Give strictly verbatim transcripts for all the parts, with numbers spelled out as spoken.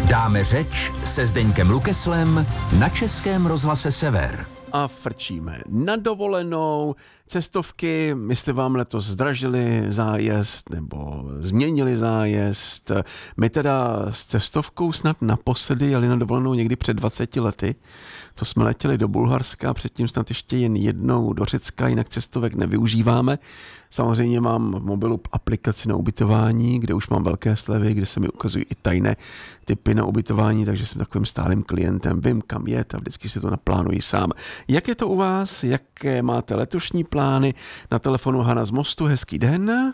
Dáme řeč se Zdeňkem Lukeslem na Českém rozhlase Sever. A frčíme na dovolenou. Cestovky, jestli vám letos zdražili zájezd nebo změnili zájezd. My teda s cestovkou snad naposledy jeli na dovolenou někdy před dvaceti lety. To jsme letěli do Bulharska, předtím snad ještě jen jednou do Řecka, jinak cestovek nevyužíváme. Samozřejmě mám v mobilu aplikaci na ubytování, kde už mám velké slevy, kde se mi ukazují i tajné typy na ubytování, takže jsem takovým stálým klientem, vím, kam jet a vždycky si to naplánuji sám. Jak je to u vás? Jaké máte letošní plány? Na telefonu Hana z Mostu, hezký den.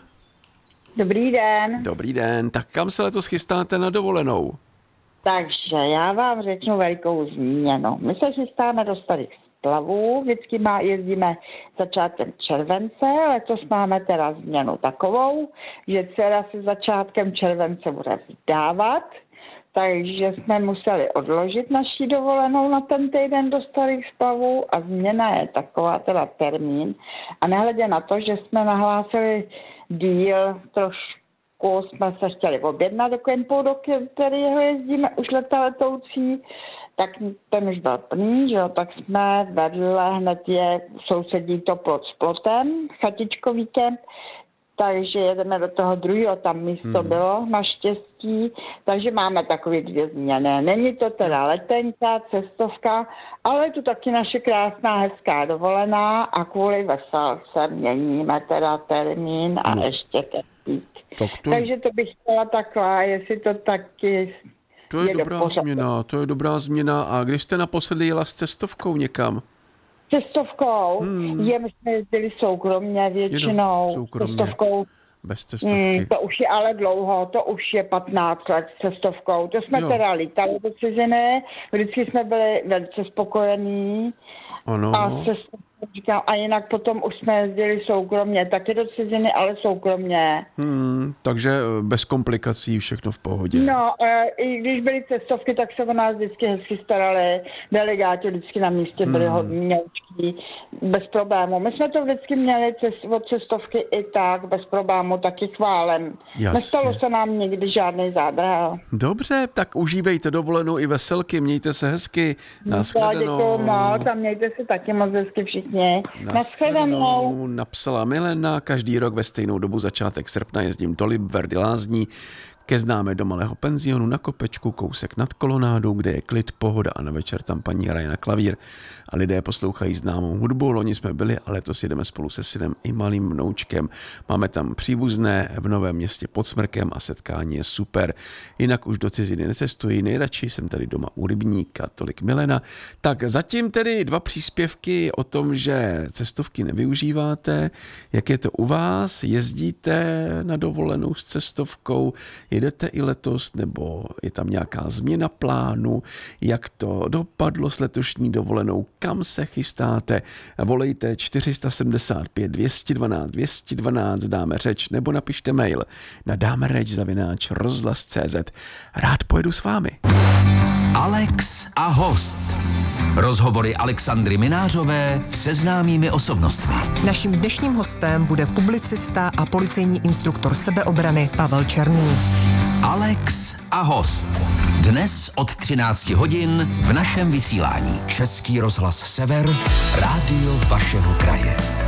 Dobrý den. Dobrý den, tak kam se letos chystáte na dovolenou? Takže já vám řeknu velikou změnu. My se chystáme do Starých Splavů, vždycky má, jezdíme začátkem července, letos máme teda změnu takovou, že dcera se začátkem července bude vdávat, takže jsme museli odložit naši dovolenou na ten týden do Starých Splavů a změna je taková, teda termín. A nehledě na to, že jsme nahlásili díl trošku, jsme se chtěli objednat do kempu, do kterého jezdíme už leta letoucí, tak ten už byl plný, že jo, tak jsme vedle, hned je sousedí to plot s plotem, chatičkový kemp, takže jedeme do toho druhého, tam místo hmm. bylo naštěstí, takže máme takové dvě změny. Není to teda letenka, cestovka, ale je to taky naše krásná, hezká dovolená a kvůli veselce měníme teda termín a no. ještě ten Tak to... Takže to bych chtěla takhle, jestli to taky... To je, je dobrá změna, to je dobrá změna. A když jste naposledy jela s cestovkou někam? Cestovkou? Hmm. Je, my jsme jezdili soukromně většinou. Soukromně. Cestovkou. Bez cestovky. Hmm, to už je ale dlouho, to už je patnáct let s cestovkou. To jsme jo. teda lítali do ciziny, vždycky jsme byli velice spokojení. Ano. A, se, říkám, a jinak potom už jsme jezdili soukromně, taky do ciziny, ale soukromně. Hmm, takže bez komplikací, všechno v pohodě. No, i když byly cestovky, tak se o nás vždycky hezky starali. Delegáti vždycky na místě byli hmm. hodněčky, bez problému. My jsme to vždycky měli cest, od cestovky i tak, bez problému, taky chválem. Jasně. Nestalo se nám nikdy žádný zádrhel. Dobře, tak užívejte dovolenou i veselky, mějte se hezky. Naschledanou. Děkuju moc a mějte se taky moc hezky všichni. Naschledanou. Napsala Milena, každý rok ve stejnou dobu začátek srpna jezdím do Libverdy Lázní ke známé do malého penzionu na kopečku, kousek nad kolonádou, kde je klid, pohoda a na večer tam paní hraje na klavír a lidé poslouchají známou hudbu. Loni jsme byli, ale letos jedeme spolu se synem i malým vnoučkem. Máme tam příbuzné v Novém Městě pod Smrkem a setkání je super. Jinak už do ciziny necestuji, nejradši jsem tady doma u rybníka, tolik Milena. Tak zatím tedy dva příspěvky o tom, že cestovky nevyužíváte. Jak je to u vás? Jezdíte na dovolenou s cestovkou? Jedete i letos, nebo je tam nějaká změna plánu? Jak to dopadlo s letošní dovolenou? Kam se chystáte? Volejte čtyři sedmdesát pět dvě jedna dva dvě jedna dva, dáme řeč, nebo napište mail na dáme řeč zavináč rozhlas tečka cé zet. Rád pojedu s vámi. Alex a host. Rozhovory Alexandry Minářové se známými osobnostmi. Naším dnešním hostem bude publicista a policejní instruktor sebeobrany Pavel Černý. Alex a host. Dnes od třinácti hodin v našem vysílání. Český rozhlas Sever, rádio vašeho kraje.